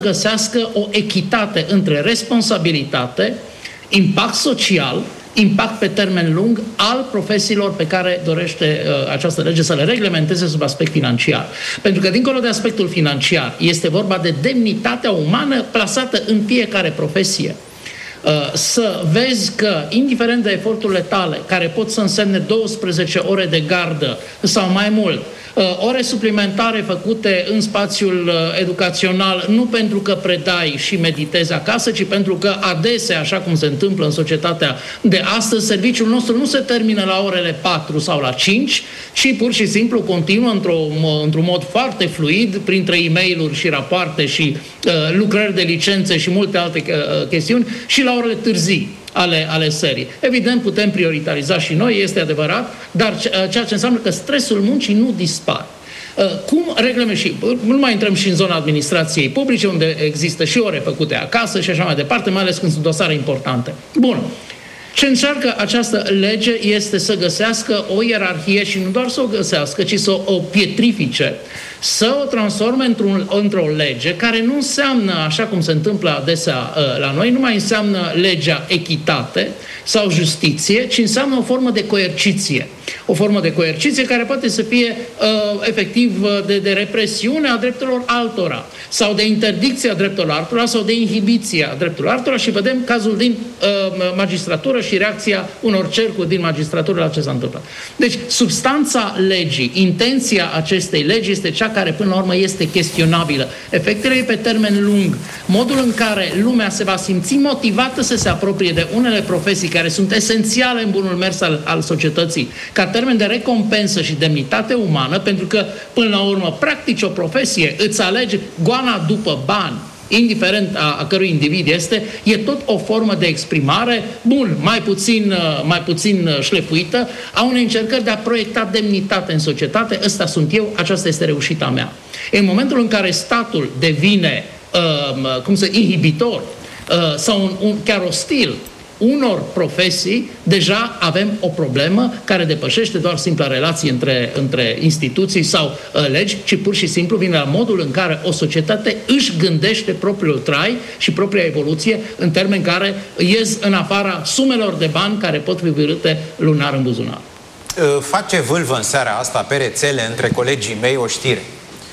găsească o echitate între responsabilitate, impact social, impact pe termen lung al profesiilor pe care dorește această lege să le reglementeze sub aspect financiar. Pentru că, dincolo de aspectul financiar, este vorba de demnitatea umană plasată în fiecare profesie. Să vezi că, indiferent de eforturile tale, care pot să însemne 12 ore de gardă sau mai mult, ore suplimentare făcute în spațiul educațional, nu pentru că predai și meditezi acasă, ci pentru că adesea, așa cum se întâmplă în societatea de astăzi, serviciul nostru nu se termină la orele 4 sau la 5, ci pur și simplu continuă într-un mod foarte fluid, printre e-mail-uri și rapoarte și lucrări de licențe și multe alte chestiuni, și la orele târzii ale serii. Evident, putem prioritariza și noi, este adevărat, dar ceea ce înseamnă că stresul muncii nu dispare. Cum reglăm și nu mai intrăm și în zona administrației publice, unde există și ore făcute acasă și așa mai departe, mai ales când sunt dosare importante. Bun. Ce încearcă această lege este să găsească o ierarhie și nu doar să o găsească, ci să o pietrifice, să o transforme într-o lege care nu înseamnă, așa cum se întâmplă adesea la noi, nu mai înseamnă legea echitate sau justiție, ci înseamnă o formă de coerciție. O formă de coerciție care poate să fie efectiv de represiune a drepturilor altora, sau de interdicție a drepturilor altora, sau de inhibiție a drepturilor altora, și vedem cazul din magistratură și reacția unor cercuri din magistratură la ce s-a întâmplat. Deci, substanța legii, intenția acestei legi este cea care până la urmă este chestionabilă. Efectele pe termen lung, modul în care lumea se va simți motivată să se apropie de unele profesii care sunt esențiale în bunul mers al societății, ca termen de recompensă și demnitate umană, pentru că, până la urmă, practici o profesie, îți alegi goana după bani, indiferent a cărui individ este, e tot o formă de exprimare, bun, mai puțin șlefuită, a unei încercări de a proiecta demnitate în societate. Ăsta sunt eu, aceasta este reușita mea. În momentul în care statul devine inhibitor sau chiar ostil unor profesii, deja avem o problemă care depășește doar simpla relație între instituții sau legi, ci pur și simplu vine la modul în care o societate își gândește propriul trai și propria evoluție în termeni care ies în afara sumelor de bani care pot fi vârâte lunar în buzunar. Face vâlvă în seara asta pe rețele între colegii mei o știre.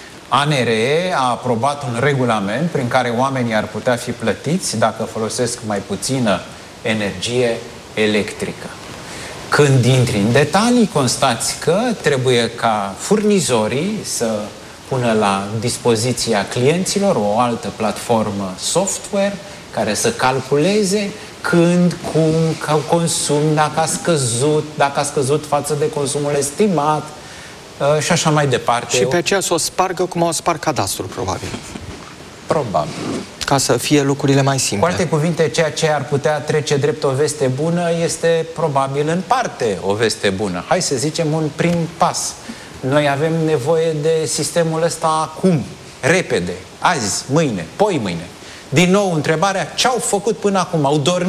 ANRE a aprobat un regulament prin care oamenii ar putea fi plătiți dacă folosesc mai puțină energie electrică. Când intri în detalii, constați că trebuie ca furnizorii să pună la dispoziția clienților o altă platformă software care să calculeze când, cum consum, dacă a scăzut față de consumul estimat și așa mai departe. Și pe aceea să o spargă cum o sparg cadastrul, probabil. Probabil. Ca să fie lucrurile mai simple. Cu alte cuvinte, ceea ce ar putea trece drept o veste bună este probabil în parte o veste bună. Hai să zicem un prim pas. Noi avem nevoie de sistemul ăsta acum, repede, azi, mâine, poimâine. Din nou, întrebarea, ce au făcut până acum?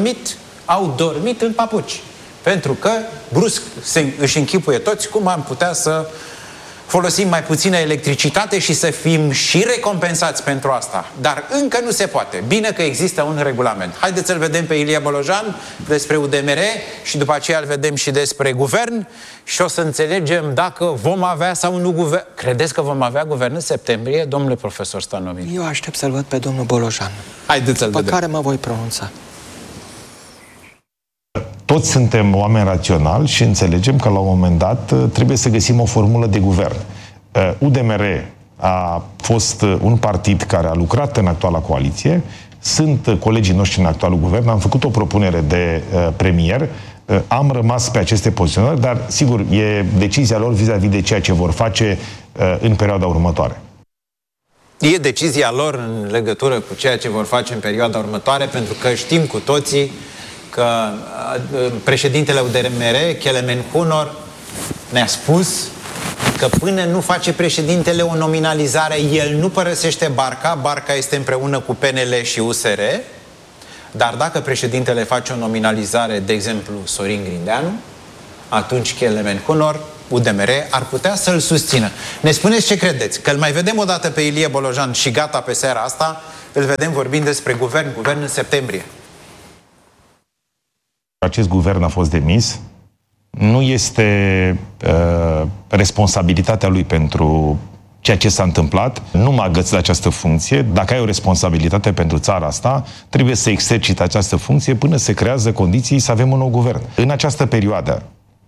Au dormit în papuci. Pentru că, brusc, își închipuie toți cum am putea să folosim mai puțină electricitate și să fim și recompensați pentru asta. Dar încă nu se poate. Bine că există un regulament. Haideți să-l vedem pe Ilie Bolojan despre UDMR și după aceea îl vedem și despre guvern și o să înțelegem dacă vom avea sau nu guvern. Credeți că vom avea guvern în septembrie, domnule profesor Stanovici? Eu aștept să-l văd pe domnul Bolojan. Haideți să-l vedem. Pe care mă voi pronunța. Toți suntem oameni raționali și înțelegem că la un moment dat trebuie să găsim o formulă de guvern. UDMR a fost un partid care a lucrat în actuala coaliție, sunt colegii noștri în actualul guvern, am făcut o propunere de premier, am rămas pe aceste poziționări, dar sigur e decizia lor vis-a-vis de ceea ce vor face în perioada următoare. E decizia lor în legătură cu ceea ce vor face în perioada următoare, pentru că știm cu toții că președintele UDMR, Kelemen Hunor, ne-a spus că până nu face președintele o nominalizare, el nu părăsește barca, barca este împreună cu PNL și USR, dar dacă președintele face o nominalizare, de exemplu Sorin Grindeanu, atunci Kelemen Hunor UDMR ar putea să-l susțină. Ne spuneți ce credeți? Că îl mai vedem o dată pe Ilie Bolojan și gata pe seara asta, îl vedem vorbind despre guvern în septembrie. Acest guvern a fost demis. Nu este responsabilitatea lui pentru ceea ce s-a întâmplat. Nu mă agăț de această funcție. Dacă ai o responsabilitate pentru țara asta, trebuie să exercite această funcție până se creează condiții să avem un nou guvern. În această perioadă,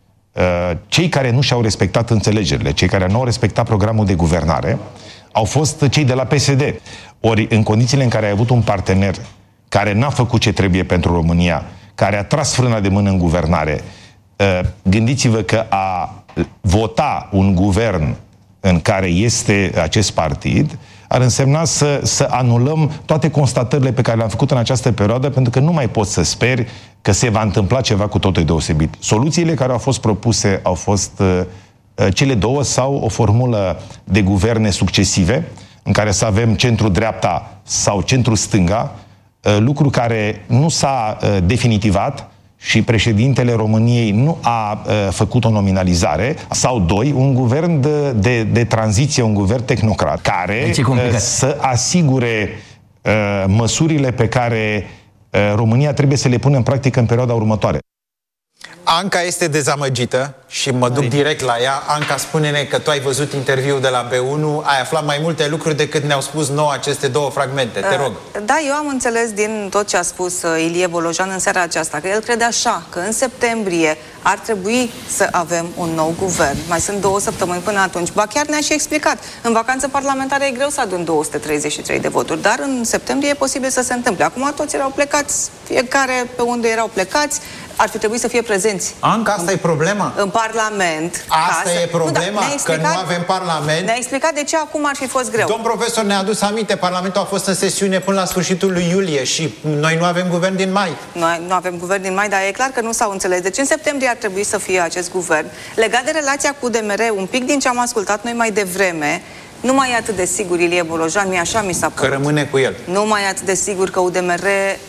cei care nu și-au respectat înțelegerile, cei care nu au respectat programul de guvernare, au fost cei de la PSD. Ori, în condițiile în care ai avut un partener care n-a făcut ce trebuie pentru România, care a tras frâna de mână în guvernare, gândiți-vă că a vota un guvern în care este acest partid ar însemna să anulăm toate constatările pe care le-am făcut în această perioadă, pentru că nu mai poți să speri că se va întâmpla ceva cu totul deosebit. Soluțiile care au fost propuse au fost cele două sau o formulă de guverne succesive, în care să avem centru-dreapta sau centru-stânga, lucru care nu s-a definitivat și președintele României nu a făcut o nominalizare, sau doi, un guvern de tranziție, un guvern tehnocrat, care să asigure măsurile pe care România trebuie să le pună în practică în perioada următoare. Anca este dezamăgită și mă duc direct la ea. Anca, spune-ne că tu ai văzut interviul de la B1, ai aflat mai multe lucruri decât ne-au spus nouă aceste două fragmente. Te rog. Da, eu am înțeles din tot ce a spus Ilie Bolojan în seara aceasta, că el crede așa, că în septembrie ar trebui să avem un nou guvern. Mai sunt 2 săptămâni până atunci. Ba chiar ne-a și explicat. În vacanță parlamentară e greu să adun 233 de voturi, dar în septembrie e posibil să se întâmple. Acum toți erau plecați, fiecare pe unde erau plecați, ar fi trebuit să fie prezenți. Anca, asta e problema? În Parlament. Asta e problema? Că nu avem Parlament? Ne-a explicat de ce acum ar fi fost greu. Domn profesor ne-a adus aminte, Parlamentul a fost în sesiune până la sfârșitul lui iulie și noi nu avem guvern din mai. Noi nu avem guvern din mai, dar e clar că nu s-au înțeles. Deci în septembrie ar trebui să fie acest guvern. Legat de relația cu UDMR, un pic din ce am ascultat noi mai devreme, nu mai e atât de sigur Ilie Bolojan, așa mi s-a părut. Că rămâne cu el. Nu mai e atât de sigur că UDMR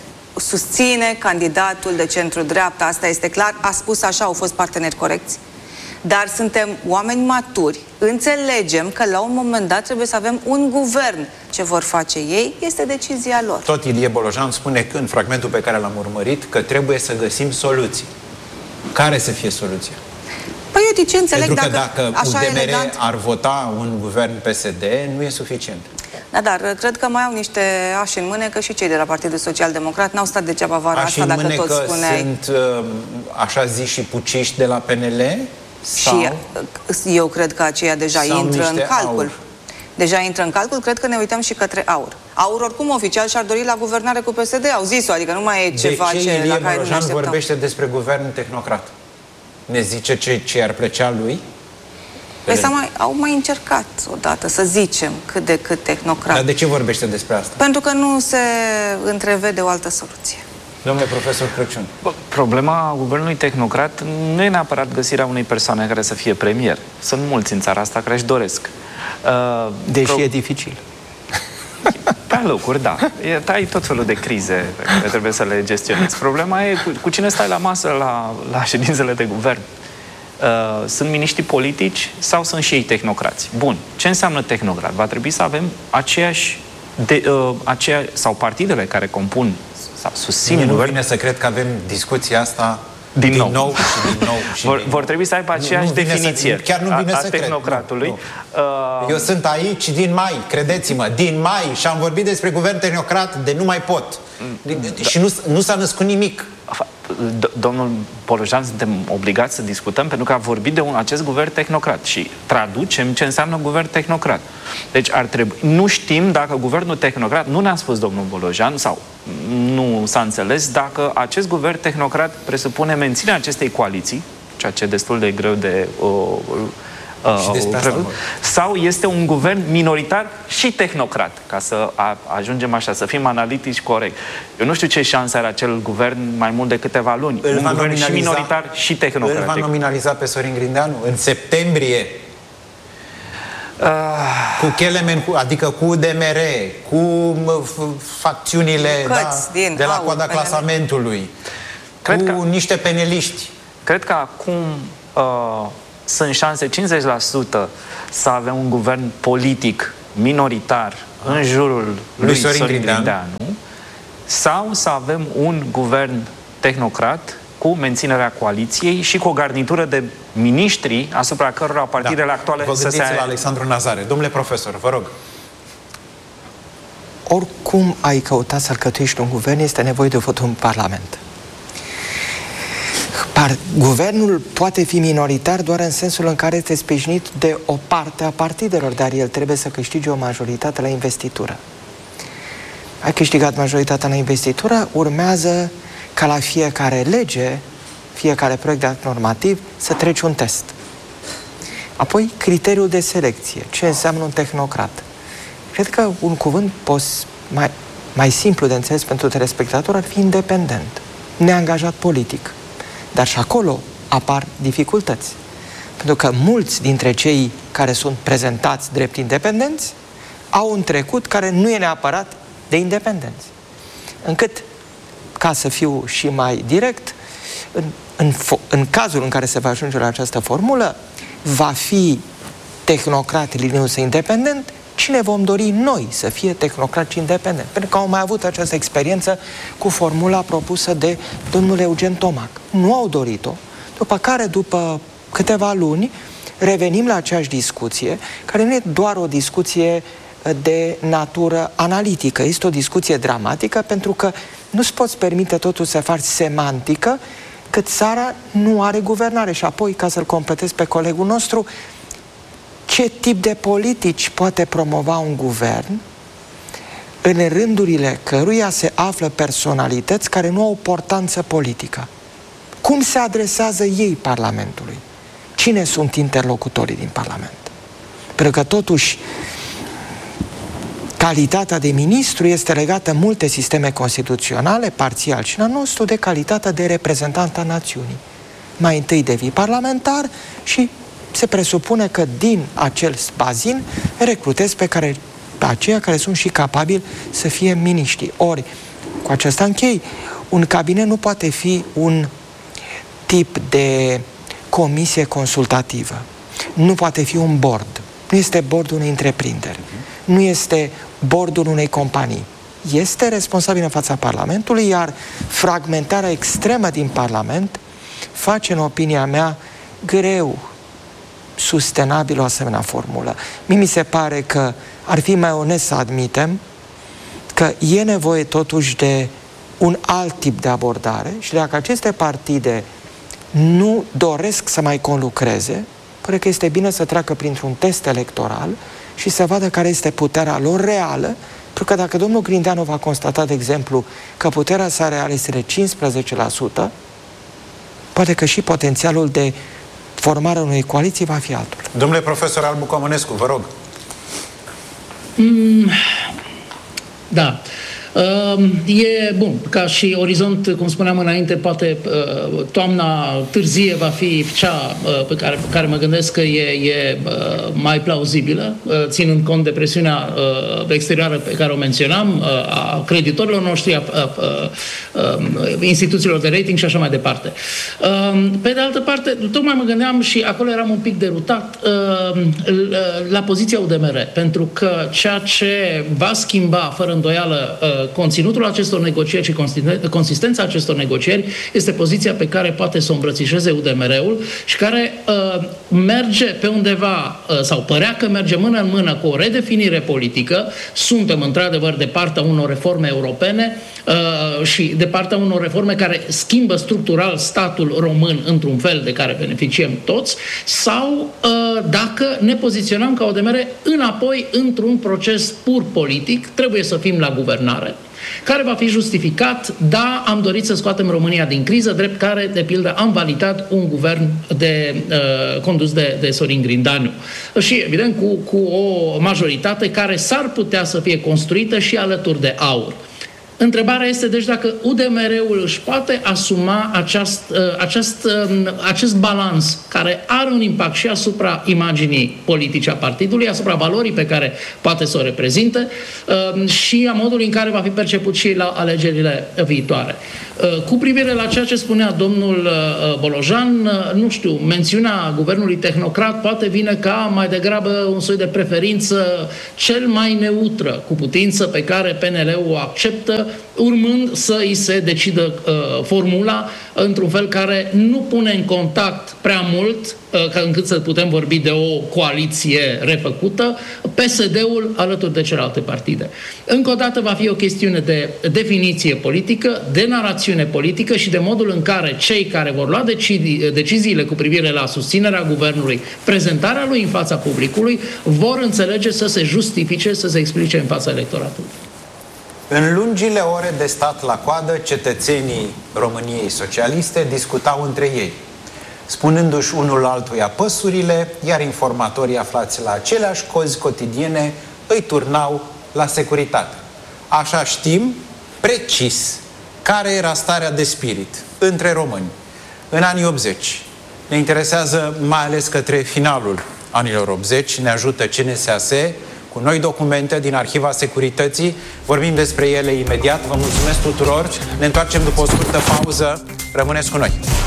susține candidatul de centru-dreapta, asta este clar, a spus așa, au fost parteneri corecți. Dar suntem oameni maturi, înțelegem că la un moment dat trebuie să avem un guvern. Ce vor face ei este decizia lor. Tot Ilie Bolojan spune în fragmentul pe care l-am urmărit că trebuie să găsim soluții. Care să fie soluția? Păi eu de ce înțeleg pentru că dacă UDMR ar vota un guvern PSD, nu e suficient. Da, dar cred că mai au niște ași în mânecă și cei de la Partidul Social Democrat. N-au stat degeaba vara asta, dacă tot spuneai. Sunt, așa zi, și puciști de la PNL? Și eu cred că aceia deja intră în calcul. Aur. Deja intră în calcul, cred că ne uităm și către AUR. AUR oricum oficial și-ar dori la guvernare cu PSD, au zis-o, adică nu mai e ceva ce la care nu ne așteptăm. vorbește despre guvern tehnocrat? Ne zice ce ar plăcea lui? Păi au mai încercat odată să zicem cât de cât tehnocrat. Dar de ce vorbește despre asta? Pentru că nu se întrevede o altă soluție. Domnule profesor Crăciun. Problema guvernului tehnocrat nu e neapărat găsirea unei persoane care să fie premier. Sunt mulți în țara asta care își doresc. Deși e dificil. Pe alocuri, da. Ai tot felul de crize pe care trebuie să le gestionezi. Problema e cu cine stai la masă la ședințele de guvern. Sunt miniștri politici sau sunt și ei tehnocrați? Bun. Ce înseamnă tehnocrat? Va trebui să avem sau partidele care compun sau susțin nu guvern. vine să cred că avem discuția asta din nou. Și din nou. Vor trebui să aibă aceeași definiție chiar nu vine să tehnocratului. Eu sunt aici din mai, credeți-mă, din mai, și am vorbit despre guvern tehnocrat de nu mai pot. Și nu s-a născut nimic. Domnul Bolojan, suntem obligați să discutăm pentru că a vorbit de acest guvern tehnocrat și traducem ce înseamnă guvern tehnocrat. Deci ar trebui. Nu știm dacă guvernul tehnocrat, nu ne-a spus domnul Bolojan sau nu s-a înțeles dacă acest guvern tehnocrat presupune menținerea acestei coaliții, ceea ce e destul de greu de sau este un guvern minoritar și tehnocrat, ca să ajungem așa, să fim analitici corect. Eu nu știu ce șanse are acel guvern mai mult de câteva luni. Un guvern și minoritar și tehnocratic. Îl va nominaliza pe Sorin Grindeanu în septembrie? Cu Kelemen, adică cu UDMR, cu facțiunile de la coada clasamentului, cu niște peneliști. Cred că acum sunt șanse 50% să avem un guvern politic minoritar în jurul lui Sorin Grindeanu, sau să avem un guvern tehnocrat cu menținerea coaliției și cu o garnitură de miniștri asupra cărora partidele actuale să se... la Alexandru Nazare. Domnule profesor, vă rog. Oricum ai căutat să alcătuiești un guvern, este nevoie de votul în Parlament. Guvernul poate fi minoritar doar în sensul în care este sprijinit de o parte a partidelor, dar el trebuie să câștige o majoritate la investitură. Ai câștigat majoritatea la investitură, urmează ca la fiecare lege, fiecare proiect de act normativ, să treci un test. Apoi, criteriul de selecție. Ce înseamnă un tehnocrat? Cred că un cuvânt mai simplu de înțeles pentru telespectator ar fi independent, neangajat politic. Dar și acolo apar dificultăți. Pentru că mulți dintre cei care sunt prezentați drept independenți au un trecut care nu e neapărat de independenți. Încât, ca să fiu și mai direct, în cazul în care se va ajunge la această formulă, va fi tehnocrat linios independent, cine vom dori noi să fie tehnocrat și independent. Pentru că au mai avut această experiență cu formula propusă de domnul Eugen Tomac. Nu au dorit-o, după care, după câteva luni, revenim la aceeași discuție, care nu e doar o discuție de natură analitică, este o discuție dramatică, pentru că nu-ți poți permite totul să faci semantică, că țara nu are guvernare. Și apoi, ca să-l completez pe colegul nostru, ce tip de politici poate promova un guvern în rândurile căruia se află personalități care nu au portanță politică? Cum se adresează ei Parlamentului? Cine sunt interlocutorii din Parlament? Pentru că totuși calitatea de ministru este legată în multe sisteme constituționale, parțial și la nostru, de calitatea de reprezentant a națiunii. Mai întâi devii parlamentar și se presupune că din acel bazin recrutezi pe aceia care sunt și capabili să fie miniștri. Ori, cu acesta închei, un cabinet nu poate fi un tip de comisie consultativă. Nu poate fi un board. Nu este bordul unei întreprinderi. Nu este bordul unei companii. Este responsabil în fața Parlamentului, iar fragmentarea extremă din Parlament face, în opinia mea, greu sustenabil o asemenea formulă. Mi se pare că ar fi mai onest să admitem că e nevoie totuși de un alt tip de abordare și dacă aceste partide nu doresc să mai conlucreze, pare că este bine să treacă printr-un test electoral și să vadă care este puterea lor reală, pentru că dacă domnul Grindeanu va constata, de exemplu, că puterea sa reală este de 15%, poate că și potențialul de formarea unei coaliții va fi altul. Domnule profesor Albu Comănescu, vă rog. Da. E bun, ca și orizont, cum spuneam înainte, poate toamna târzie va fi cea pe care mă gândesc că e mai plauzibilă, ținând cont de presiunea exterioară pe care o menționam, a creditorilor noștri, a instituțiilor de rating și așa mai departe. Pe de altă parte, tocmai mă gândeam și acolo eram un pic derutat la poziția UDMR, pentru că ceea ce va schimba fără îndoială conținutul acestor negocieri și consistența acestor negocieri este poziția pe care poate să o îmbrățișeze UDMR-ul și care merge pe undeva, sau părea că merge mână în mână cu o redefinire politică. Suntem într-adevăr de partea unor reforme europene și de partea unor reforme care schimbă structural statul român într-un fel de care beneficiem toți, sau dacă ne poziționăm ca UDMR înapoi într-un proces pur politic, trebuie să fim la guvernare, care va fi justificat, da, am dorit să scoatem România din criză, drept care, de pildă, am validat un guvern condus de Sorin Grindeanu. Și, evident, cu o majoritate care s-ar putea să fie construită și alături de AUR. Întrebarea este, deci, dacă UDMR-ul își poate asuma acest balans care are un impact și asupra imaginii politice a partidului, asupra valorii pe care poate să o reprezinte și a modului în care va fi perceput și la alegerile viitoare. Cu privire la ceea ce spunea domnul Bolojan, nu știu, mențiunea guvernului tehnocrat poate vine ca mai degrabă un soi de preferință cel mai neutră cu putință pe care PNL-ul o acceptă, urmând să îi se decidă formula într-un fel care nu pune în contact prea mult, ca încât să putem vorbi de o coaliție refăcută, PSD-ul alături de celelalte partide. Încă o dată va fi o chestiune de definiție politică, de narațiune politică și de modul în care cei care vor lua deciziile cu privire la susținerea guvernului, prezentarea lui în fața publicului, vor înțelege să se justifice, să se explice în fața electoratului. În lungile ore de stat la coadă, cetățenii României socialiste discutau între ei, spunându-și unul altuia păsurile, iar informatorii aflați la aceleași cozi cotidiene îi turnau la securitate. Așa știm precis care era starea de spirit între români în anii 80. Ne interesează mai ales către finalul anilor 80, ne ajută CNSAS cu noi documente din Arhiva Securității. Vorbim despre ele imediat. Vă mulțumesc tuturor. Ne întoarcem după o scurtă pauză. Rămâneți cu noi.